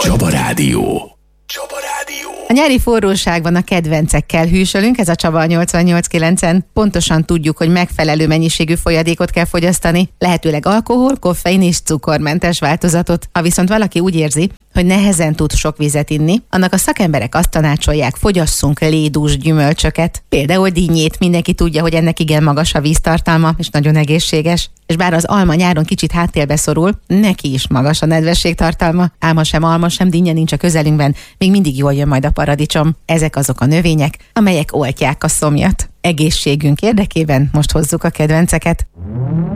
Csaba Rádió. Csaba Rádió. A nyári forróságban a kedvencekkel hűsölünk, ez a Csaba 88.9-en. Pontosan tudjuk, hogy megfelelő mennyiségű folyadékot kell fogyasztani, lehetőleg alkohol, koffein és cukormentes változatot. Ha viszont valaki úgy érzi, hogy nehezen tud sok vizet inni, annak a szakemberek azt tanácsolják, fogyasszunk lédús gyümölcsöket. Például dinnyét, mindenki tudja, hogy ennek igen magas a víztartalma, és nagyon egészséges. És bár az alma nyáron kicsit háttérbe szorul, neki is magas a nedvességtartalma. Álma sem alma, sem dinnye nincs a közelünkben, még mindig jól jön majd a paradicsom. Ezek azok a növények, amelyek oltják a szomjat. Egészségünk érdekében most hozzuk a kedvenceket.